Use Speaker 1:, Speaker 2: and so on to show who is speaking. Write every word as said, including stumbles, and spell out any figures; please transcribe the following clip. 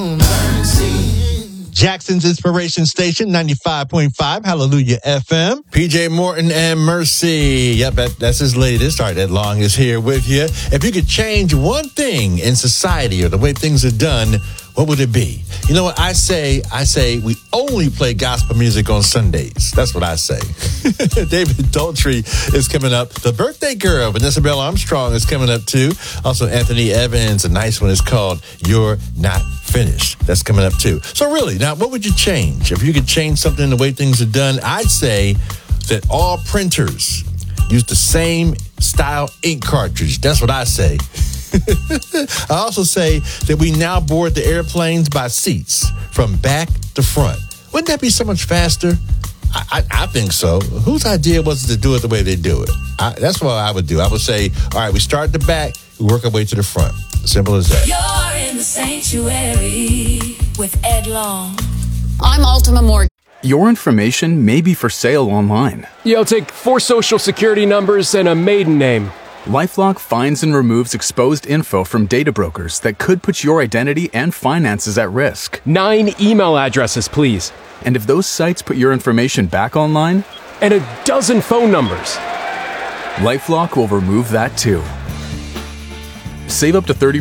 Speaker 1: Jackson's Inspiration Station, ninety-five point five, Hallelujah F M. P J Morton and Mercy. Yep, that, that's his latest. All right, Ed Long is here with you. If you could change one thing in society or the way things are done, what would it be? You know what I say? I say we only play gospel music on Sundays. That's what I say. David Daltrey is coming up. The birthday girl, Vanessa Bell Armstrong, is coming up too. Also, Anthony Evans. A nice one is called You're Not Finished. That's coming up too. So really, now what would you change? If you could change something in the way things are done, I'd say that all printers use the same style ink cartridge. That's what I say. I also say that we now board the airplanes by seats from back to front. Wouldn't that be so much faster? I, I, I think so. Whose idea was it to do it the way they do it? I, that's what I would do. I would say, all right, we start at the back, we work our way to the front. Simple as that.
Speaker 2: You're in the sanctuary with Ed Long.
Speaker 3: I'm Ultima Mortgage.
Speaker 4: Your information may be for sale online.
Speaker 5: Yeah, I'll take four social security numbers and a maiden name.
Speaker 4: LifeLock finds and removes exposed info from data brokers that could put your identity and finances at risk.
Speaker 5: Nine email addresses, please.
Speaker 4: And if those sites put your information back online?
Speaker 5: And a dozen phone numbers.
Speaker 4: LifeLock will remove that too. Save up to thirty